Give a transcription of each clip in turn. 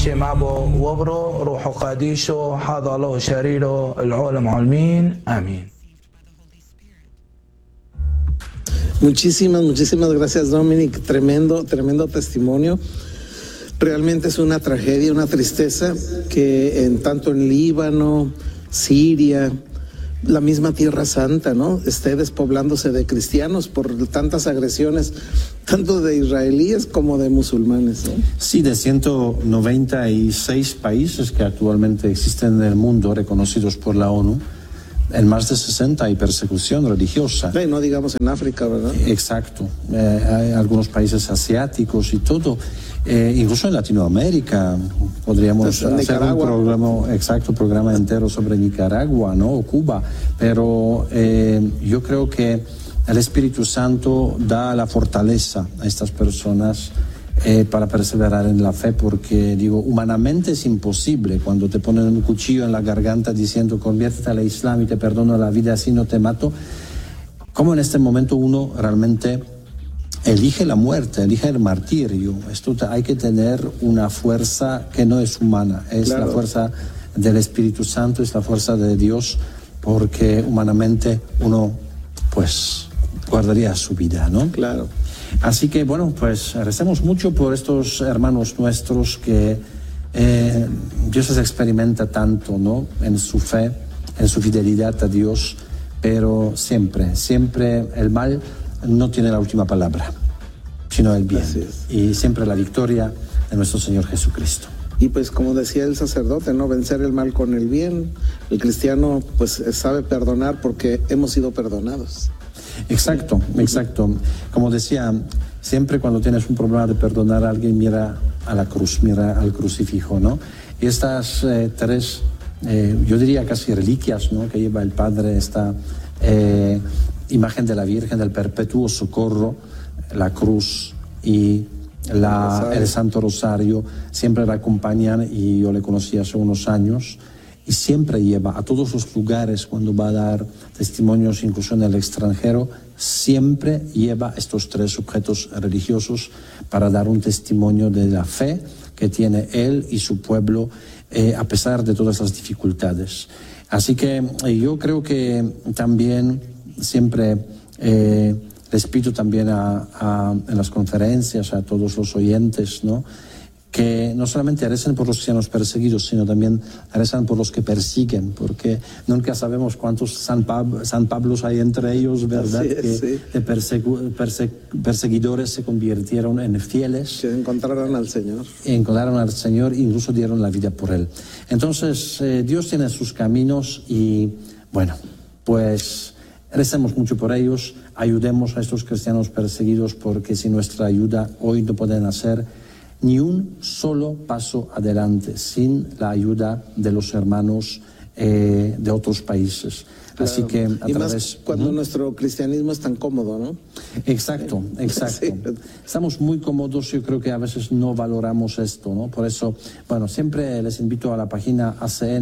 شمابو وبرو روح قاديشو حاض الله شريرو العالم علمين آمين. Muchísimas gracias, Dominic. Tremendo testimonio. Realmente es una tragedia, una tristeza que tanto en Líbano, Siria, la misma Tierra Santa, ¿no?, esté despoblándose de cristianos por tantas agresiones, tanto de israelíes como de musulmanes, ¿no? Sí, de 196 países que actualmente existen en el mundo, reconocidos por la ONU, en más de 60 hay persecución religiosa. Sí, no digamos en África, ¿verdad? Exacto. Hay algunos países asiáticos y todo. Incluso en Latinoamérica podríamos hacer un programa entero sobre Nicaragua, ¿no?, o Cuba. Pero yo creo que el Espíritu Santo da la fortaleza a estas personas para perseverar en la fe, porque digo, humanamente es imposible cuando te ponen un cuchillo en la garganta diciendo conviértete al Islam y te perdono la vida, así no te mato. ¿Cómo en este momento uno realmente elige la muerte, elige el martirio? Esto hay que tener una fuerza que no es humana, es la fuerza del Espíritu Santo, es la fuerza de Dios, porque humanamente uno pues guardaría su vida, ¿no? Claro. Así que bueno, pues recemos mucho por estos hermanos nuestros que Dios les experimenta tanto, ¿no?, en su fe, en su fidelidad a Dios, pero siempre el mal no tiene la última palabra, sino el bien. Y siempre la victoria de nuestro Señor Jesucristo. Y pues como decía el sacerdote, ¿no?, vencer el mal con el bien. El cristiano pues sabe perdonar porque hemos sido perdonados. Exacto. Como decía, siempre cuando tienes un problema de perdonar a alguien, mira a la cruz, mira al crucifijo, ¿no? Y estas tres, yo diría casi reliquias, ¿no?, que lleva el Padre, esta imagen de la Virgen, del perpetuo socorro, la cruz y el Santo Rosario, siempre la acompañan, y yo le conocí hace unos años, y siempre lleva a todos los lugares cuando va a dar testimonios, incluso en el extranjero, siempre lleva estos tres objetos religiosos para dar un testimonio de la fe que tiene él y su pueblo a pesar de todas las dificultades. Así que yo creo que también siempre les pido también en las conferencias a todos los oyentes, ¿no?, que no solamente recen por los cristianos perseguidos, sino también rezan por los que persiguen, porque nunca sabemos cuántos San Pablos hay entre ellos, ¿verdad? Que de perseguidores se convirtieron en fieles. Que encontraron al Señor. Encontraron al Señor e incluso dieron la vida por Él. Entonces, Dios tiene sus caminos y, bueno, pues recemos mucho por ellos, ayudemos a estos cristianos perseguidos, porque sin nuestra ayuda hoy no pueden hacer ni un solo paso adelante sin la ayuda de los hermanos de otros países. Claro. Así que a través, más cuando nuestro cristianismo es tan cómodo, ¿no? Exacto. Sí. Estamos muy cómodos, yo creo que a veces no valoramos esto, ¿no? Por eso, bueno, siempre les invito a la página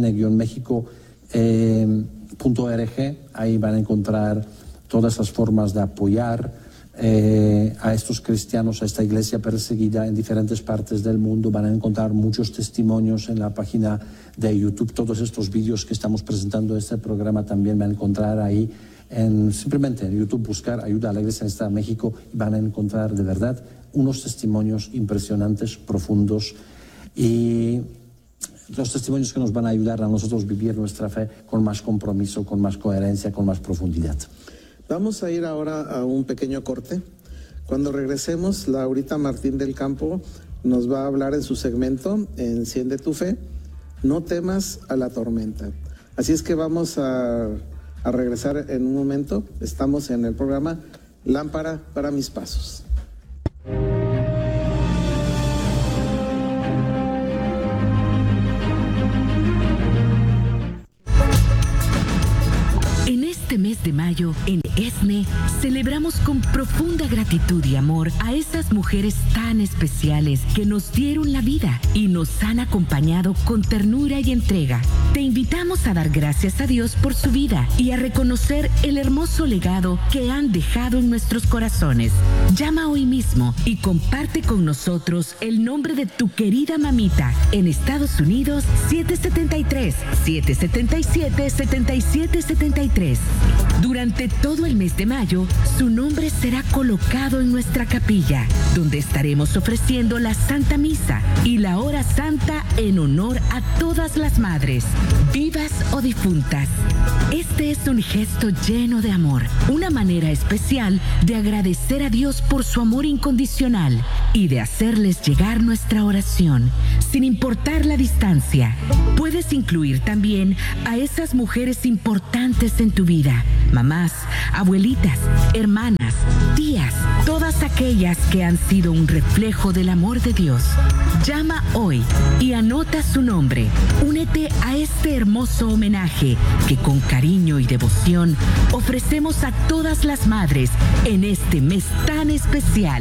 acn-mexico.org, ahí van a encontrar todas las formas de apoyar a estos cristianos, a esta iglesia perseguida en diferentes partes del mundo. Van a encontrar muchos testimonios en la página de YouTube. Todos estos vídeos que estamos presentando en este programa también van a encontrar ahí. Simplemente en YouTube buscar Ayuda a la Iglesia Necesitada México y van a encontrar de verdad unos testimonios impresionantes, profundos, y los testimonios que nos van a ayudar a nosotros vivir nuestra fe con más compromiso, con más coherencia, con más profundidad. Vamos a ir ahora a un pequeño corte. Cuando regresemos, Laurita Martín del Campo nos va a hablar en su segmento Enciende tu fe, no temas a la tormenta. Así es que vamos a regresar en un momento. Estamos en el programa Lámpara para mis pasos. En este mes de mayo, en ESNE, celebramos con profunda gratitud y amor a esas mujeres tan especiales que nos dieron la vida y nos han acompañado con ternura y entrega. Te invitamos a dar gracias a Dios por su vida y a reconocer el hermoso legado que han dejado en nuestros corazones. Llama hoy mismo y comparte con nosotros el nombre de tu querida mamita. En Estados Unidos, 773-777-7773. Durante todo el mes de mayo, su nombre será colocado en nuestra capilla, donde estaremos ofreciendo la Santa Misa y la Hora Santa en honor a todas las madres, vivas o difuntas. Este es un gesto lleno de amor, una manera especial de agradecer a Dios por su amor incondicional y de hacerles llegar nuestra oración, sin importar la distancia. Puedes incluir también a esas mujeres importantes en tu vida, mamás, abuelitas, hermanas, tías, todas aquellas que han sido un reflejo del amor de Dios. Llama hoy y anota su nombre. Únete a este hermoso homenaje que con cariño y devoción ofrecemos a todas las madres en este mes tan especial.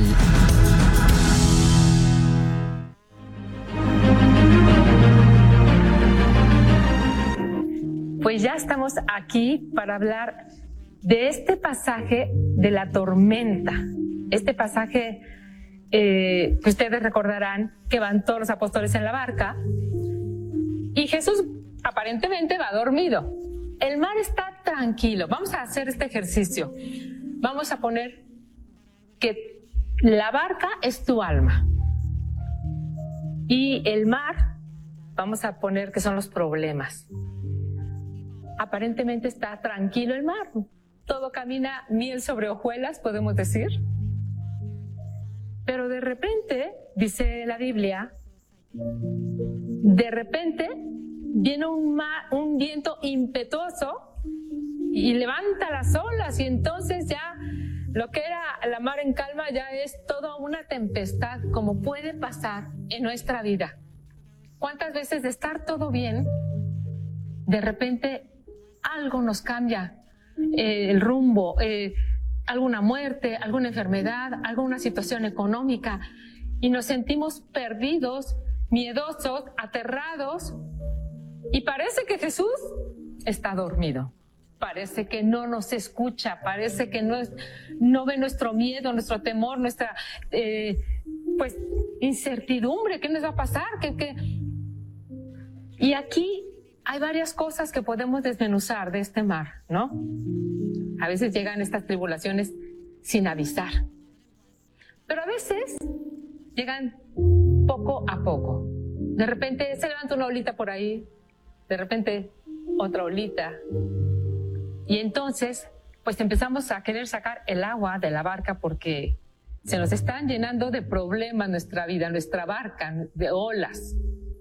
Pues ya estamos aquí para hablar de este pasaje de la tormenta. Este pasaje que ustedes recordarán que van todos los apóstoles en la barca y Jesús aparentemente va dormido. El mar está tranquilo. Vamos a hacer este ejercicio. Vamos a poner que la barca es tu alma y el mar, vamos a poner que son los problemas. Aparentemente está tranquilo el mar. Todo camina miel sobre hojuelas, podemos decir. Pero de repente, dice la Biblia, de repente viene un viento impetuoso y levanta las olas y entonces ya lo que era la mar en calma ya es toda una tempestad, como puede pasar en nuestra vida. ¿Cuántas veces de estar todo bien, de repente algo nos cambia el rumbo, alguna muerte, alguna enfermedad, alguna situación económica y nos sentimos perdidos, miedosos, aterrados y parece que Jesús está dormido, parece que no nos escucha, parece que no ve nuestro miedo, nuestro temor, nuestra pues incertidumbre, ¿qué nos va a pasar? Y aquí hay varias cosas que podemos desmenuzar de este mar, ¿no? A veces llegan estas tribulaciones sin avisar, pero a veces llegan poco a poco. De repente se levanta una olita por ahí, de repente otra olita, y entonces pues empezamos a querer sacar el agua de la barca porque se nos están llenando de problemas nuestra vida, nuestra barca, de olas.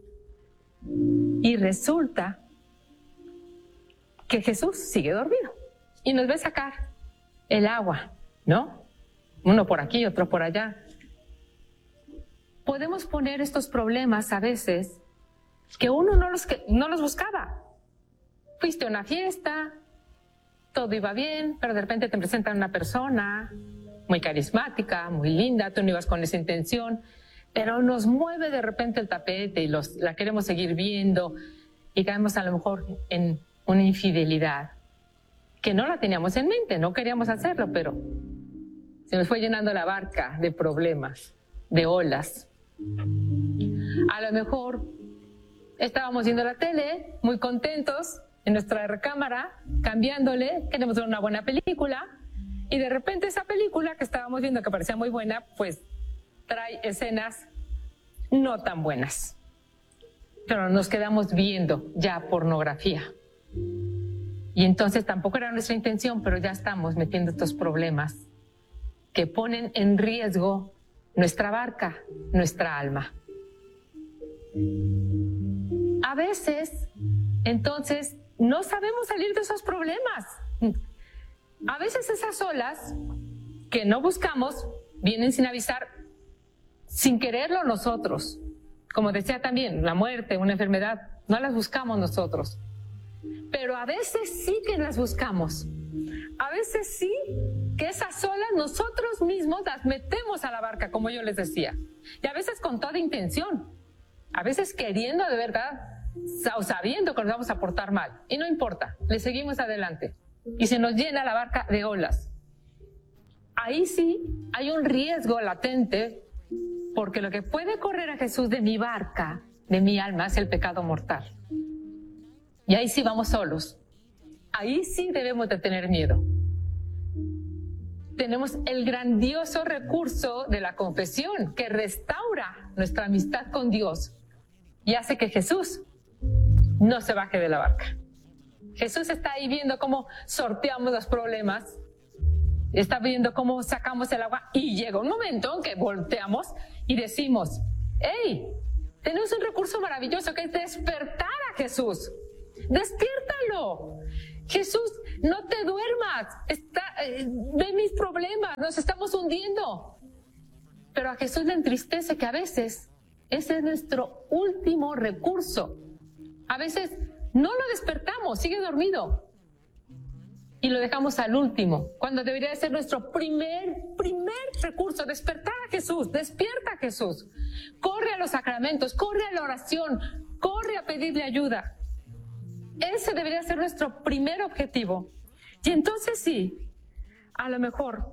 Y resulta que Jesús sigue dormido y nos ve sacar el agua, ¿no? Uno por aquí, otro por allá. Podemos poner estos problemas a veces que uno no los buscaba. Fuiste a una fiesta, todo iba bien, pero de repente te presentan una persona muy carismática, muy linda, tú no ibas con esa intención, pero nos mueve de repente el tapete y la queremos seguir viendo y caemos a lo mejor en una infidelidad que no la teníamos en mente, no queríamos hacerlo, pero se nos fue llenando la barca de problemas, de olas. A lo mejor estábamos viendo la tele, muy contentos, en nuestra recámara, cambiándole, queremos ver una buena película, y de repente esa película que estábamos viendo que parecía muy buena, pues trae escenas no tan buenas. Pero nos quedamos viendo ya pornografía. Y entonces tampoco era nuestra intención, pero ya estamos metiendo estos problemas que ponen en riesgo nuestra barca, nuestra alma. A veces, entonces, no sabemos salir de esos problemas. A veces esas olas que no buscamos vienen sin avisar, sin quererlo nosotros. Como decía también, la muerte, una enfermedad, no las buscamos nosotros. Pero a veces sí que las buscamos. a veces sí, que esas olas nosotros mismos las metemos a la barca, como yo les decía. Y a veces con toda intención. A veces queriendo de verdad o sabiendo que nos vamos a portar mal. Y no importa, le seguimos adelante. Y se nos llena la barca de olas. Ahí sí hay un riesgo latente, porque lo que puede correr a Jesús de mi barca, de mi alma, es el pecado mortal. Y ahí sí vamos solos. Ahí sí debemos de tener miedo. Tenemos el grandioso recurso de la confesión, que restaura nuestra amistad con Dios y hace que Jesús no se baje de la barca. Jesús está ahí viendo cómo sorteamos los problemas, está viendo cómo sacamos el agua, y llega un momento en que volteamos y decimos: ¡hey! Tenemos un recurso maravilloso que es despertar a Jesús. ¡Despiértalo! Jesús, no te duermas. Ve mis problemas, nos estamos hundiendo. Pero a Jesús le entristece que a veces ese es nuestro último recurso. A veces no lo despertamos, sigue dormido. Y lo dejamos al último, cuando debería de ser nuestro primer recurso: despertar a Jesús. Despierta a Jesús. Corre a los sacramentos, corre a la oración, corre a pedirle ayuda. Ese debería ser nuestro primer objetivo. Y entonces sí, a lo mejor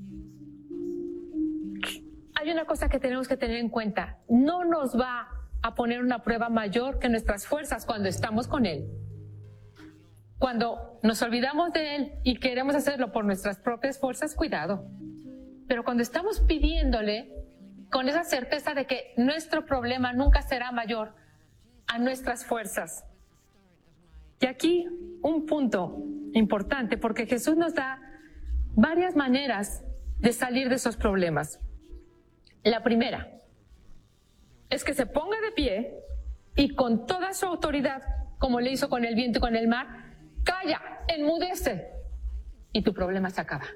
hay una cosa que tenemos que tener en cuenta: no nos va a poner una prueba mayor que nuestras fuerzas cuando estamos con Él. Cuando nos olvidamos de Él y queremos hacerlo por nuestras propias fuerzas, cuidado. Pero cuando estamos pidiéndole con esa certeza de que nuestro problema nunca será mayor a nuestras fuerzas. Y aquí un punto importante, porque Jesús nos da varias maneras de salir de esos problemas. La primera es que se ponga de pie y con toda su autoridad, como le hizo con el viento y con el mar, calla, enmudece, y tu problema se acaba.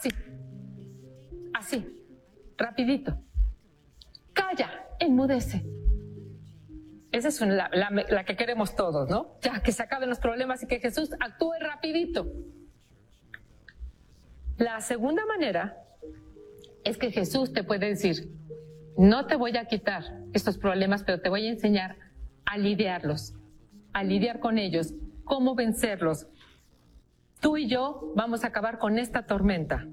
Así, rapidito. Calla, enmudece. Esa es la que queremos todos, ¿no? Ya, que se acaben los problemas y que Jesús actúe rapidito. La segunda manera es que Jesús te puede decir: no te voy a quitar estos problemas, pero te voy a enseñar a lidiarlos, a lidiar con ellos, cómo vencerlos. Tú y yo vamos a acabar con esta tormenta.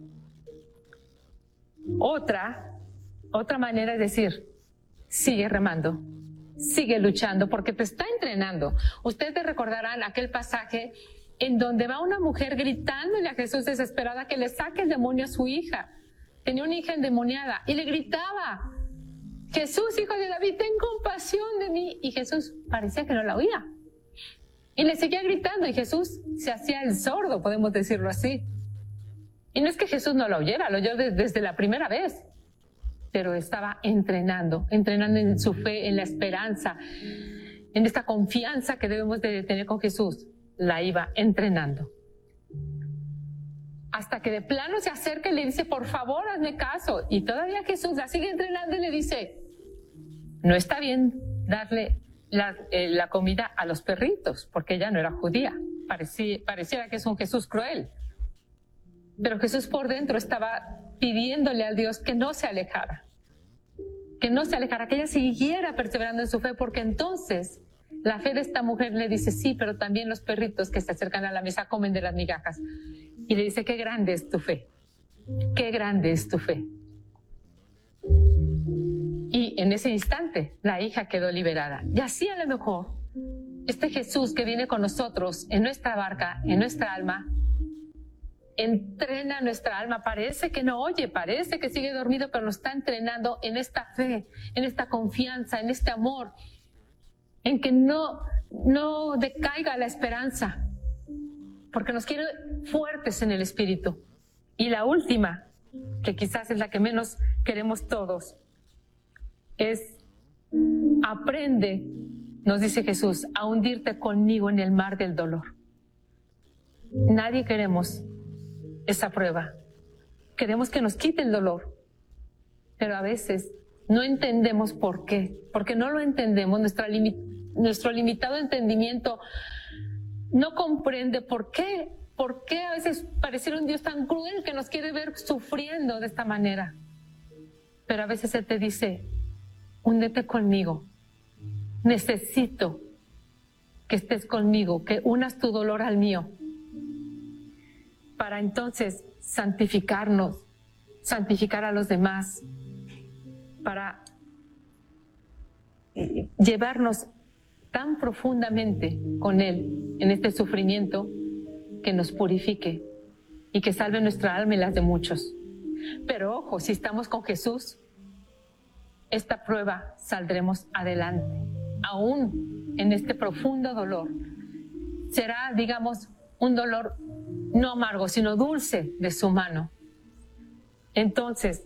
Otra manera es decir: sigue remando, sigue luchando, porque te está entrenando. Ustedes recordarán aquel pasaje en donde va una mujer gritándole a Jesús desesperada que le saque el demonio a su hija. Tenía una hija endemoniada y le gritaba: Jesús, hijo de David, ten compasión de mí. Y Jesús parecía que no la oía. Y le seguía gritando, y Jesús se hacía el sordo, podemos decirlo así. Y no es que Jesús no lo oyera, lo oyó desde la primera vez. Pero estaba entrenando en su fe, en la esperanza, en esta confianza que debemos de tener con Jesús. La iba entrenando. Hasta que de plano se acerca y le dice: por favor, hazme caso. Y todavía Jesús la sigue entrenando y le dice: no está bien darle la comida a los perritos, porque ella no era judía. Pareciera que es un Jesús cruel. Pero Jesús por dentro estaba pidiéndole a Dios que no se alejara, que ella siguiera perseverando en su fe, porque entonces la fe de esta mujer le dice: sí, pero también los perritos que se acercan a la mesa comen de las migajas. Y le dice: qué grande es tu fe, qué grande es tu fe. Y en ese instante la hija quedó liberada. Y así a lo mejor este Jesús que viene con nosotros en nuestra barca, en nuestra alma, entrena nuestra alma. Parece que no oye, parece que sigue dormido, pero nos está entrenando en esta fe, en esta confianza, en este amor, en que no decaiga la esperanza, porque nos quiere fuertes en el espíritu. Y la última, que quizás es la que menos queremos todos, es: aprende, nos dice Jesús, a hundirte conmigo en el mar del dolor. Nadie queremos esa prueba. Queremos que nos quite el dolor, pero a veces no entendemos por qué, porque no lo entendemos. Nuestro limitado entendimiento no comprende por qué ¿por qué a veces pareciera un Dios tan cruel que nos quiere ver sufriendo de esta manera? Pero a veces Él te dice, húndete conmigo, necesito que estés conmigo, que unas tu dolor al mío, para entonces santificarnos, santificar a los demás, para llevarnos tan profundamente con Él en este sufrimiento que nos purifique y que salve nuestra alma y las de muchos. Pero ojo, si estamos con Jesús, esta prueba saldremos adelante, aún en este profundo dolor. Será, digamos, un dolor no amargo, sino dulce de su mano. Entonces,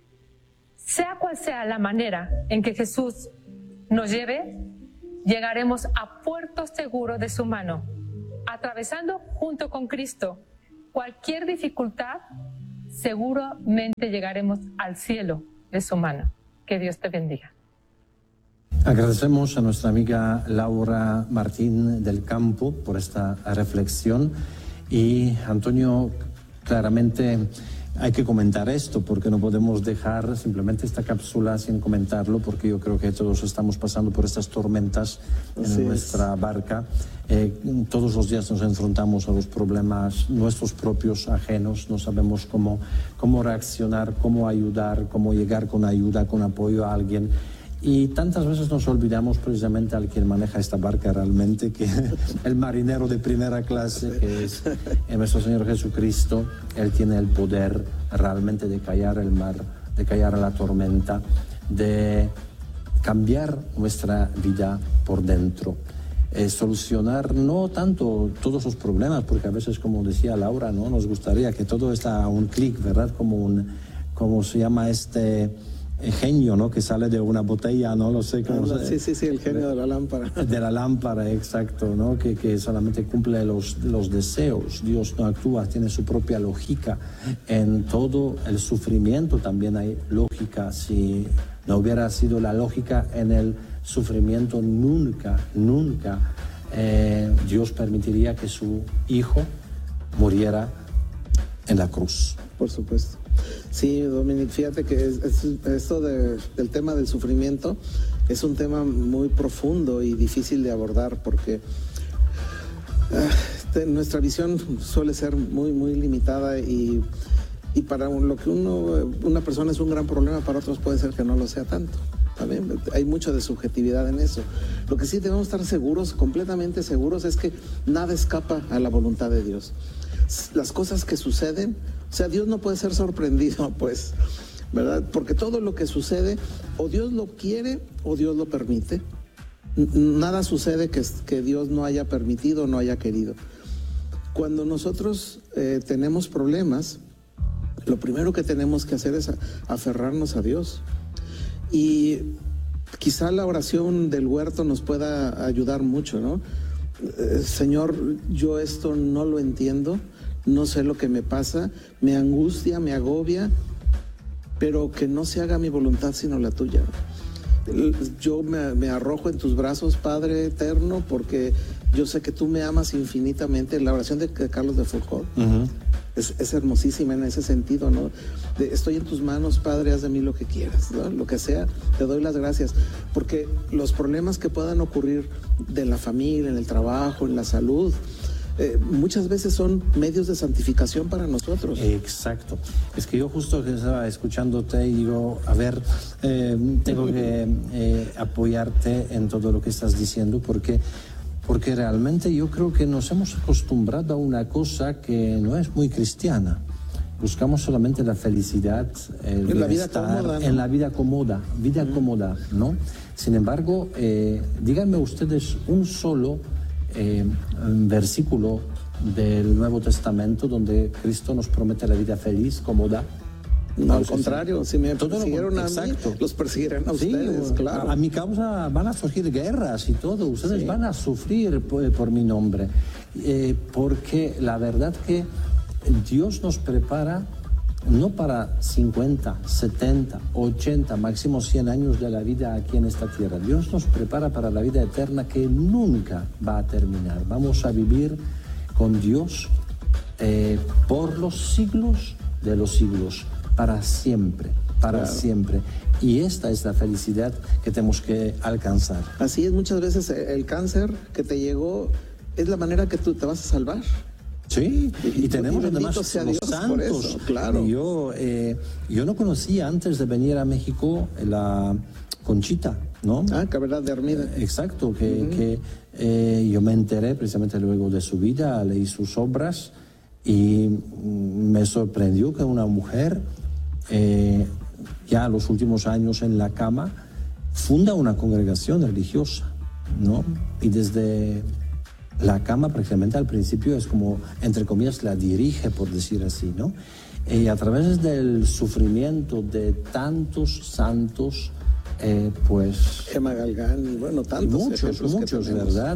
sea cual sea la manera en que Jesús nos lleve, llegaremos a puerto seguro de su mano, atravesando junto con Cristo cualquier dificultad. Seguramente llegaremos al cielo de su mano. Que Dios te bendiga. Agradecemos a nuestra amiga Laura Martín del Campo por esta reflexión. Y Antonio, claramente hay que comentar esto, porque no podemos dejar simplemente esta cápsula sin comentarlo, porque yo creo que todos estamos pasando por estas tormentas en nuestra barca. Todos los días nos enfrentamos a los problemas nuestros propios, ajenos, no sabemos cómo reaccionar, cómo ayudar, cómo llegar con ayuda, con apoyo a alguien. Y tantas veces nos olvidamos precisamente al quien maneja esta barca realmente, que el marinero de primera clase, que es nuestro Señor Jesucristo. Él tiene el poder realmente de callar el mar, de callar la tormenta, de cambiar nuestra vida por dentro. Solucionar no tanto todos los problemas, porque a veces, como decía Laura, ¿no? Nos gustaría que todo está a un clic, ¿verdad? Como se llama este genio, ¿no? Que sale de una botella, no lo sé cómo se... Sí, el genio de la lámpara. De la lámpara, exacto, ¿no? Que solamente cumple los deseos. Dios no actúa, tiene su propia lógica. En todo el sufrimiento también hay lógica. Si no hubiera sido la lógica en el sufrimiento, nunca Dios permitiría que su Hijo muriera en la cruz. Por supuesto. Sí, Dominic, fíjate que esto del tema del sufrimiento es un tema muy profundo y difícil de abordar, porque nuestra visión suele ser muy limitada y para lo que una persona es un gran problema, para otros puede ser que no lo sea tanto. ¿También? Hay mucho de subjetividad en eso. Lo que sí debemos estar seguros, completamente seguros, es que nada escapa a la voluntad de Dios. Las cosas que suceden, o sea, Dios no puede ser sorprendido, pues, ¿verdad? Porque todo lo que sucede, o Dios lo quiere o Dios lo permite. Nada sucede que Dios no haya permitido o no haya querido. Cuando nosotros tenemos problemas, lo primero que tenemos que hacer es aferrarnos a Dios. Y quizá la oración del huerto nos pueda ayudar mucho, ¿no? Señor, yo esto no lo entiendo, no sé lo que me pasa, me angustia, me agobia, pero que no se haga mi voluntad sino la tuya. Yo me arrojo en tus brazos, Padre eterno, porque yo sé que tú me amas infinitamente. La oración de Carlos de Foucault es hermosísima en ese sentido, ¿no? Estoy en tus manos, Padre, haz de mí lo que quieras, ¿no? Lo que sea, te doy las gracias, porque los problemas que puedan ocurrir de la familia, en el trabajo, en la salud, muchas veces son medios de santificación para nosotros. Exacto. Es que yo justo que estaba escuchándote y digo, a ver, tengo que apoyarte en todo lo que estás diciendo, porque realmente yo creo que nos hemos acostumbrado a una cosa que no es muy cristiana. Buscamos solamente la felicidad, el en la vida cómoda, ¿no? En la vida cómoda, cómoda, ¿no? Sin embargo, díganme ustedes un solo versículo del Nuevo Testamento donde Cristo nos promete la vida feliz, cómoda. No, al contrario, si me todo persiguieron a mí, los persiguirán a ustedes, claro. A mi causa van a surgir guerras y todo, ustedes van a sufrir por mi nombre, porque la verdad que Dios nos prepara no para 50, 70, 80, máximo 100 años de la vida aquí en esta tierra. Dios nos prepara para la vida eterna que nunca va a terminar. Vamos a vivir con Dios por los siglos de los siglos, para siempre, para siempre. Y esta es la felicidad que tenemos que alcanzar. Así es, muchas veces el cáncer que te llegó es la manera que tú te vas a salvar. Sí, y tenemos además los santos. Eso, claro. Yo no conocía antes de venir a México la Conchita, ¿no? Cabrera de Armida. Exacto, que yo me enteré precisamente luego de su vida, leí sus obras y me sorprendió que una mujer, ya los últimos años en la cama, funda una congregación religiosa, ¿no? Y desde la cama prácticamente al principio es como, entre comillas, la dirige, por decir así, ¿no? Y a través del sufrimiento de tantos santos, pues... Gemma Galgán, y bueno, tantos muchos, ¿verdad?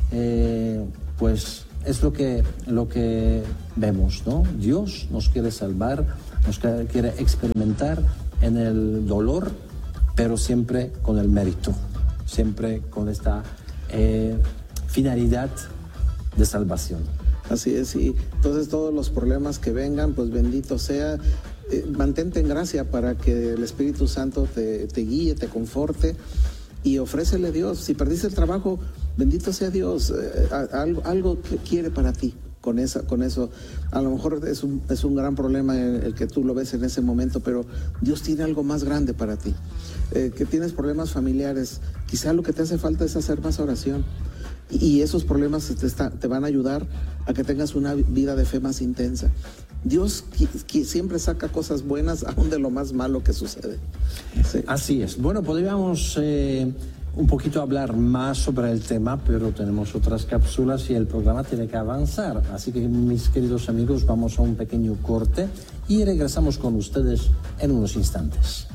Pues es lo que vemos, ¿no? Dios nos quiere salvar, nos quiere experimentar en el dolor, pero siempre con el mérito, siempre con esta finalidad de salvación. Así es, y entonces todos los problemas que vengan, pues bendito sea, mantente en gracia para que el Espíritu Santo te guíe, te conforte y ofrécele a Dios. Si perdiste el trabajo, bendito sea Dios, algo que quiere para ti. Con eso, a lo mejor es un gran problema el que tú lo ves en ese momento, pero Dios tiene algo más grande para ti. Que tienes problemas familiares, quizá lo que te hace falta es hacer más oración. Y esos problemas te van a ayudar a que tengas una vida de fe más intensa. Dios siempre saca cosas buenas aún de lo más malo que sucede. Sí. Así es. Bueno, podríamos un poquito hablar más sobre el tema, pero tenemos otras cápsulas y el programa tiene que avanzar. Así que, mis queridos amigos, vamos a un pequeño corte y regresamos con ustedes en unos instantes.